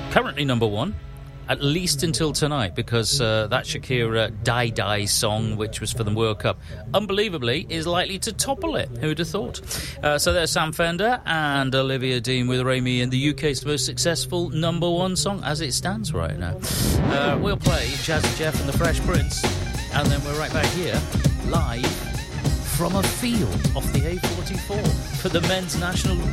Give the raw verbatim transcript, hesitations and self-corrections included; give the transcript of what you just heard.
currently number one, at least until tonight, because uh, that Shakira Die Die song, which was for the World Cup, unbelievably, is likely to topple it. Who'd have thought? Uh, so there's Sam Fender and Olivia Dean with Raimi, and the U K's most successful number one song as it stands right now. Uh, we'll play Jazzy Jeff and the Fresh Prince, and then we're right back here, live from a field off the A forty-four for the men's national